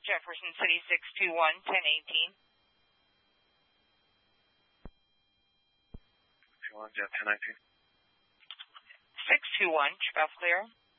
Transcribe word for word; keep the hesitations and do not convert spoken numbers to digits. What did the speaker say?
Jefferson City, six two one, ten eighteen. six two one, Jeff, ten nineteen. six two one, Traffic clear.